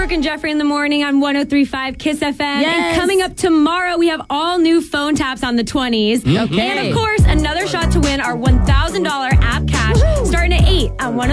Brooke and Jeffrey in the morning on 103.5 Kiss FM. Yes. And coming up tomorrow, we have all new phone taps on the 20s. Okay. And of course, another shot to win our $1,000 app cash starting at 8 on 103.5